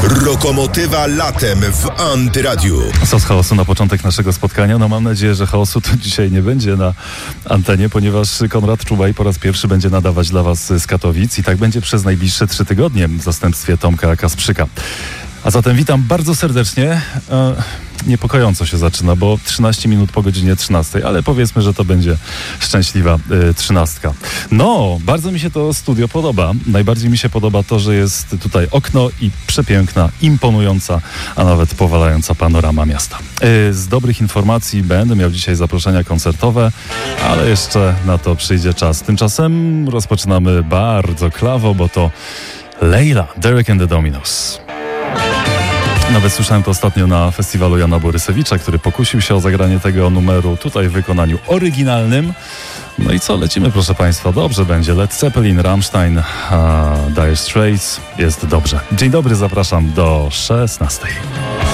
Lokomotywa latem w Antyradiu. Co z chaosu na początek naszego spotkania? No mam nadzieję, że chaosu tu dzisiaj nie będzie na antenie, ponieważ Konrad Czubaj po raz pierwszy będzie nadawać dla Was z Katowic i tak będzie przez najbliższe 3 tygodnie w zastępstwie Tomka Kasprzyka. A zatem witam bardzo serdecznie. Niepokojąco się zaczyna, bo 13 minut po godzinie 13, ale powiedzmy, że to będzie szczęśliwa 13. No, bardzo mi się to studio podoba. Najbardziej mi się podoba to, że jest tutaj okno i przepiękna, imponująca, a nawet powalająca panorama miasta. Z dobrych informacji będę miał dzisiaj zaproszenia koncertowe, ale jeszcze na to przyjdzie czas. Tymczasem rozpoczynamy bardzo klawo, bo to Leila, Derek and the Dominos. Nawet słyszałem to ostatnio na festiwalu Jana Borysewicza, który pokusił się o zagranie tego numeru tutaj w wykonaniu oryginalnym. No i co, lecimy proszę Państwa, dobrze będzie. Led Zeppelin, Rammstein, Dire Straits, jest dobrze. Dzień dobry, zapraszam do 16.